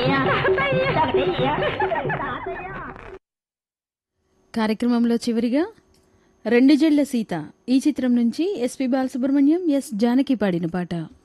కార్యక్రమంలో చివరిగా రెండు జళ్ల సీత ఈ చిత్రం నుంచి ఎస్పి బాలసుబ్రహ్మణ్యం, ఎస్ జానకి పాడిన పాట.